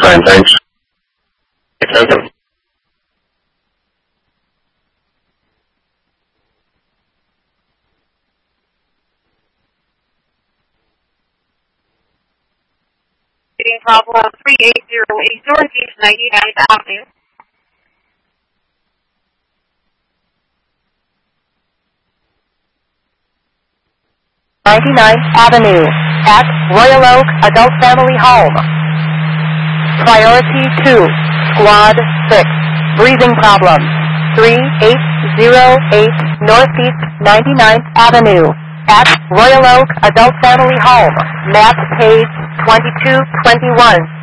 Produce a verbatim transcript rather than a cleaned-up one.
Fine, thanks. Attention. Problem three eight zero eight Northeast ninety-ninth Avenue. ninety-ninth Avenue at Royal Oak Adult Family Home. Priority two, Squad six, breathing problems, three eight zero eight Northeast ninety-ninth Avenue at Royal Oak Adult Family Home, map page twenty-two twenty-one.